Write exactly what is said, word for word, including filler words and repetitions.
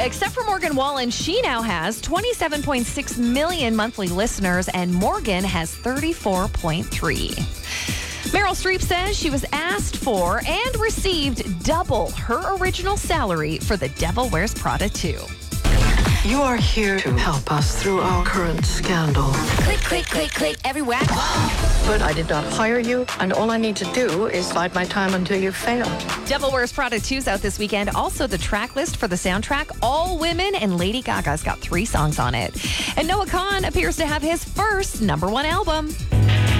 Except for Morgan Wallen, she now has twenty-seven point six million monthly listeners, and Morgan has thirty-four point three. Meryl Streep says she was asked for and received double her original salary for The Devil Wears Prada two. You are here to help us through our current scandal. Click, click, click, click, everywhere. But I did not hire you, and all I need to do is bide my time until you fail. Devil Wears Prada two's out this weekend. Also, the track list for the soundtrack, all women, and Lady Gaga's got three songs on it. And Noah Kahan appears to have his first number one album.